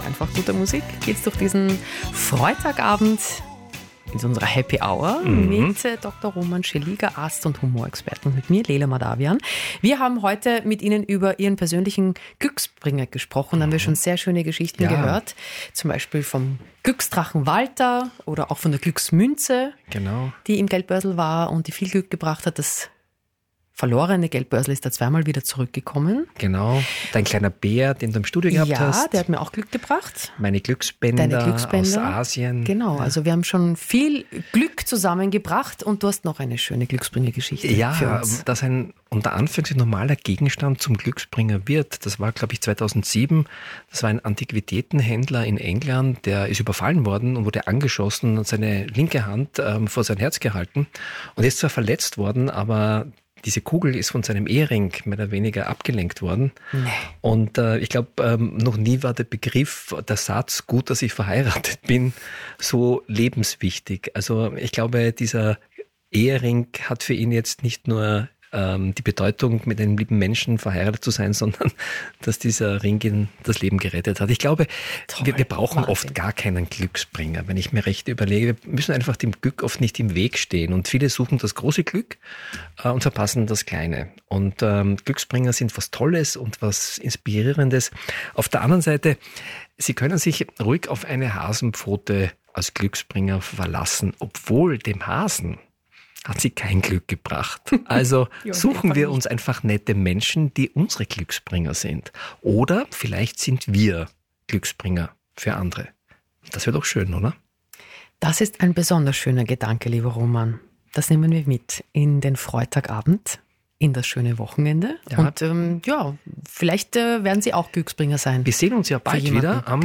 einfach guter Musik geht's durch diesen Freitagabend in unserer Happy Hour mit Dr. Roman Scheliger, Arzt und Humorexperten, und mit mir, Leila Madavian. Wir haben heute mit Ihnen über Ihren persönlichen Glücksbringer gesprochen. Da haben wir schon sehr schöne Geschichten gehört. Zum Beispiel vom Glücksdrachen Walter oder auch von der Glücksmünze, die im Geldbörsel war und die viel Glück gebracht hat. Das verlorene Geldbörsel ist da zweimal wieder zurückgekommen. Genau. Dein kleiner Bär, den du im Studio gehabt hast. Ja, der hat mir auch Glück gebracht. Meine Glücksbänder aus Asien. Genau, also wir haben schon viel Glück zusammengebracht und du hast noch eine schöne Glücksbringer-Geschichte für uns. Dass ein unter Anführungszeichen normaler Gegenstand zum Glücksbringer wird. Das war, glaube ich, 2007. Das war ein Antiquitätenhändler in England, der ist überfallen worden und wurde angeschossen und seine linke Hand vor sein Herz gehalten. Und ist zwar verletzt worden, aber diese Kugel ist von seinem Ehering mehr oder weniger abgelenkt worden. Nee. Und ich glaube, noch nie war der Begriff, der Satz, gut, dass ich verheiratet bin, so lebenswichtig. Also ich glaube, dieser Ehering hat für ihn jetzt nicht nur die Bedeutung, mit einem lieben Menschen verheiratet zu sein, sondern dass dieser Ring ihn das Leben gerettet hat. Ich glaube, wir brauchen oft gar keinen Glücksbringer. Wenn ich mir recht überlege, wir müssen einfach dem Glück oft nicht im Weg stehen. Und viele suchen das große Glück und verpassen das Kleine. Und Glücksbringer sind was Tolles und was Inspirierendes. Auf der anderen Seite, Sie können sich ruhig auf eine Hasenpfote als Glücksbringer verlassen, obwohl dem Hasen hat sie kein Glück gebracht. Also suchen wir uns einfach nette Menschen, die unsere Glücksbringer sind. Oder vielleicht sind wir Glücksbringer für andere. Das wäre doch schön, oder? Das ist ein besonders schöner Gedanke, lieber Roman. Das nehmen wir mit in den Freitagabend, in das schöne Wochenende. Ja. Und vielleicht werden Sie auch Glücksbringer sein. Wir sehen uns ja bald wieder am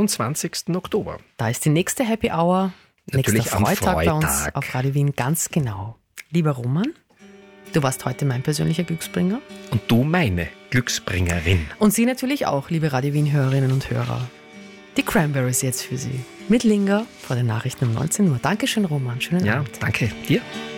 23. Oktober. Da ist die nächste Happy Hour. Natürlich nächster Freitag bei uns auf Radio Wien, ganz genau. Lieber Roman, du warst heute mein persönlicher Glücksbringer. Und du meine Glücksbringerin. Und Sie natürlich auch, liebe Radio Wien-Hörerinnen und Hörer. Die Cranberries jetzt für Sie. Mit Linga vor den Nachrichten um 19 Uhr. Dankeschön, Roman. Schönen Abend. Ja, danke dir.